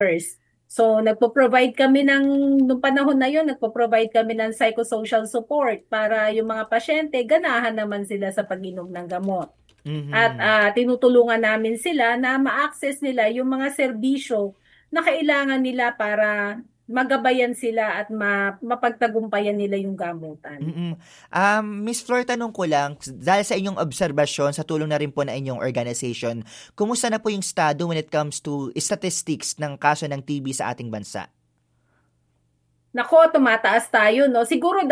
So, nagpo-provide kami nung panahon na yun, nagpo-provide kami ng psychosocial support para yung mga pasyente, ganahan naman sila sa pag-inom ng gamot. At Mhm. tinutulungan namin sila na ma-access nila yung mga serbisyo na kailangan nila para magabayan sila at mapagtagumpayan nila yung gamutan. Mm. Miss Flor, tanong ko lang, dahil sa inyong obserbasyon, sa tulong na rin po na inyong organization, kumusta na po yung estado when it comes to statistics ng kaso ng TB sa ating bansa? Nako, tumataas tayo, no? Siguro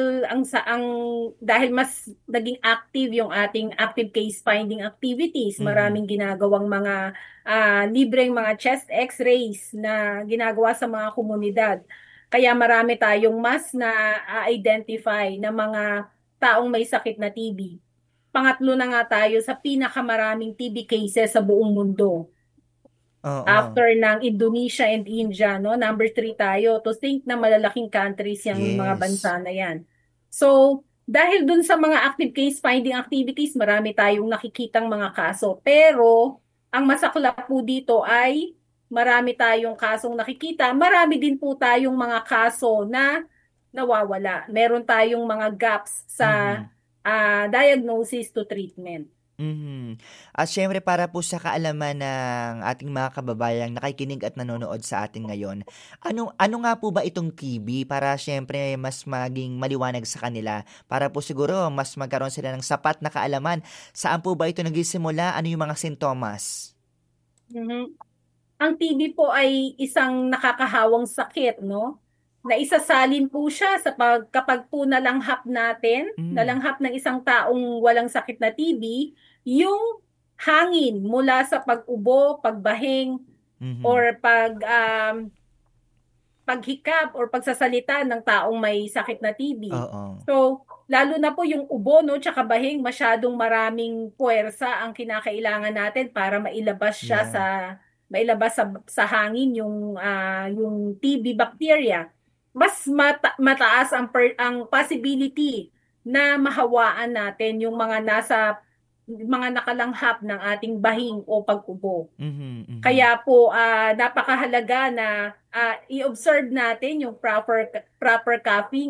dahil mas naging active yung ating active case finding activities, Mhm. maraming ginagawang mga libreng mga chest x-rays na ginagawa sa mga komunidad. Kaya marami tayong mas na-identify na mga taong may sakit na TB. Pangatlo na nga tayo sa pinakamaraming TB cases sa buong mundo. Oo. After ng Indonesia and India, no? Number 3 tayo. To think na malalaking countries yung mga Yes. bansa na yan. So, dahil dun sa mga active case finding activities, marami tayong nakikitang mga kaso. Pero, ang masaklap po dito ay marami tayong kasong nakikita. Marami din po tayong mga kaso na nawawala. Meron tayong mga gaps sa Mhm. diagnosis to treatment. Mhm. At siyempre para po sa kaalaman ng ating mga kababayang nakikinig at nanonood sa atin ngayon, ano ano nga po ba itong TB para siyempre mas maging maliwanag sa kanila, para po siguro mas magkaroon sila ng sapat na kaalaman, saan po ba ito nagsisimula, ano yung mga sintomas? Mhm. Ang TB po ay isang nakakahawang sakit, no? Na isasalin po siya kapag po nalanghap natin, Hmm. nalanghap ng isang taong walang sakit na TB, yung hangin mula sa pag-ubo, pagbahing, Mhm. or paghikap or pagsasalita ng taong may sakit na TB. Oo. So, lalo na po yung ubo, no, tsaka bahing, masyadong maraming puwersa ang kinakailangan natin para Yeah. mailabas sa hangin yung TB bacteria. Mas mataas ang possibility na mahawaan natin yung mga nakalanghap ng ating bahing o pag-ubo. Mhm, mhm. Kaya po napakahalaga na i-observe natin yung proper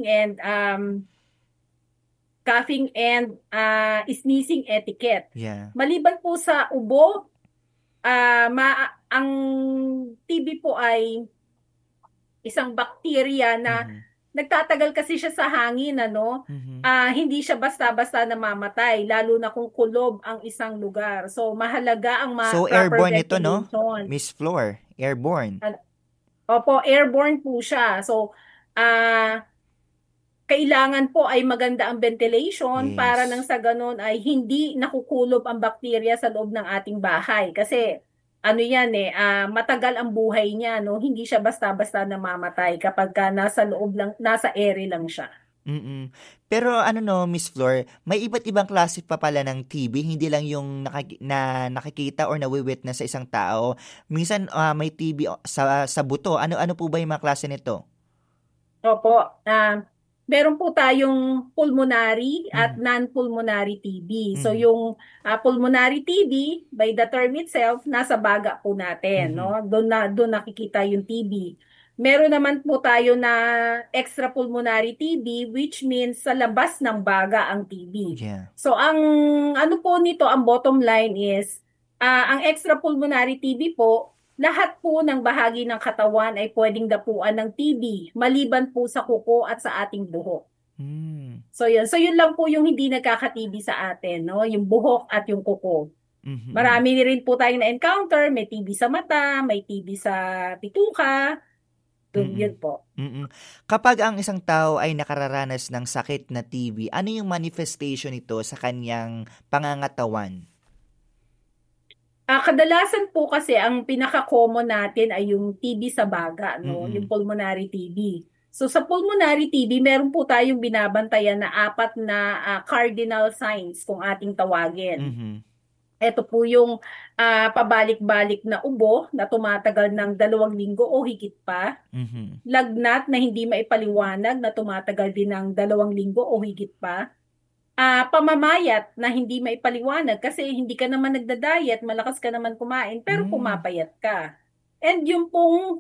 coughing and sneezing etiquette. Yeah. Maliban po sa ubo, ang TB po ay isang bakterya na Mhm. nagtatagal kasi siya sa hangin, ano? Mhm. Hindi siya basta-basta namamatay, lalo na kung kulob ang isang lugar. So, mahalaga ang So proper airborne ito 'no, ventilation. Miss Floor, airborne? Opo, airborne po siya. So, ah, kailangan po ay maganda ang ventilation para nang Yes. sa ganun ay hindi nakukulob ang bakterya sa loob ng ating bahay. Kasi ano yan matagal ang buhay niya, no? Hindi siya basta-basta namamatay kapag nasa loob lang, nasa ere lang siya. Mm. Pero ano 'no, Miss Floor, may iba't ibang klase pa pala ng TB, hindi lang yung nakikita or nawi-witness sa isang tao. Minsan, may TB sa buto. Ano po ba yung mga klase nito? Opo, meron po tayong pulmonary at Mhm, non-pulmonary TB. So mhm, yung pulmonary TB, by the term itself, nasa baga po natin, mhm. no? Doon nakikita yung TB. Meron naman po tayo na extrapulmonary TB, which means sa labas ng baga ang TB. Yeah. So ang ano po nito, ang bottom line is ang extrapulmonary TB po, lahat po ng bahagi ng katawan ay pwedeng dapuan ng TB, maliban po sa kuko at sa ating buhok. Hmm. So yun. So yun lang po yung hindi nagkaka-TB sa atin, no? Yung buhok at yung kuko. Mhm, mm. Marami rin po tayong na-encounter, may TB sa mata, may TB sa bituka, Mm. yun po. Mm. Kapag ang isang tao ay nakararanas ng sakit na TB, ano yung manifestation nito sa kanyang pangangatawan? Kadalasan po kasi ang pinaka-common natin ay yung TB sa baga, no? Yung Mm. pulmonary TB. So sa pulmonary TB, meron po tayong binabantayan na apat na cardinal signs kung ating tawagin. Mhm. Ito po yung pabalik-balik na ubo na tumatagal ng 2 linggo o higit pa. Mhm. Lagnat na hindi maipaliwanag na tumatagal din ng 2 linggo o higit pa. Pamamayat na hindi maipaliwanag kasi hindi ka naman nagda-diet, malakas ka naman kumain, pero Hmm. pumapayat ka. And yung pong